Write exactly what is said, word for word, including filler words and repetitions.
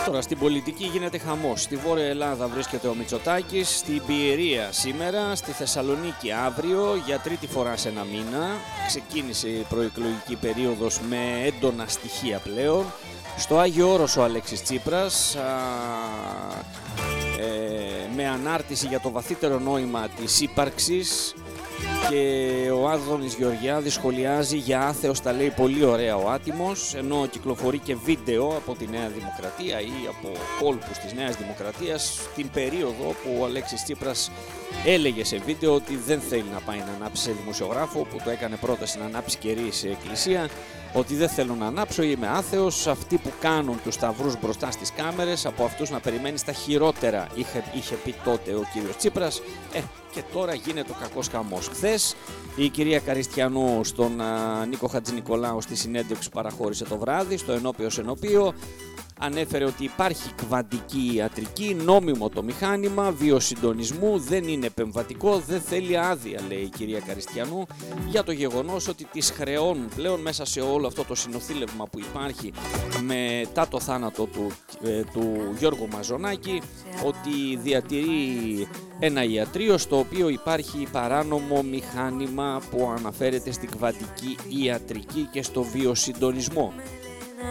Τώρα στην πολιτική γίνεται χαμός. Στη Βόρεια Ελλάδα βρίσκεται ο Μητσοτάκης, στην Πιερία σήμερα, στη Θεσσαλονίκη αύριο, για τρίτη φορά σε ένα μήνα. Ξεκίνησε η προεκλογική περίοδος με έντονα στοιχεία πλέον. Στο Άγιο Όρος ο Αλέξης Τσίπρας, α, ε, με ανάρτηση για το βαθύτερο νόημα της ύπαρξης, και ο Άδωνης Γεωργιάδης σχολιάζει για άθεος, τα λέει πολύ ωραία ο άτιμος, ενώ κυκλοφορεί και βίντεο από τη Νέα Δημοκρατία ή από κόλπους της Νέας Δημοκρατίας την περίοδο που ο Αλέξης Τσίπρας έλεγε σε βίντεο ότι δεν θέλει να πάει να ανάψει σε δημοσιογράφο, που το έκανε πρόταση να ανάψει κερί σε εκκλησία, ότι δεν θέλω να ανάψω, είμαι άθεος, αυτοί που κάνουν τους σταυρούς μπροστά στις κάμερες, από αυτούς να περιμένεις τα χειρότερα, είχε, είχε πει τότε ο κύριος Τσίπρας. Ε, και τώρα γίνεται ο κακός χαμός. Χθες η κυρία Καριστιανού στον α, Νίκο Χατζηνικολάου στη συνέντευξη που παραχώρησε το βράδυ, στο ενώπιος ενωπίο, ανέφερε ότι υπάρχει κβαντική ιατρική, νόμιμο το μηχάνημα βιοσυντονισμού, δεν είναι επεμβατικό, δεν θέλει άδεια, λέει η κυρία Καριστιανού, για το γεγονός ότι τις χρεώνουν πλέον μέσα σε όλο αυτό το συνοθήλευμα που υπάρχει μετά το θάνατο του, ε, του Γιώργου Μαζονάκη, ότι διατηρεί ένα ιατρείο στο οποίο υπάρχει παράνομο μηχάνημα που αναφέρεται στην κβαντική ιατρική και στο βιοσυντονισμό.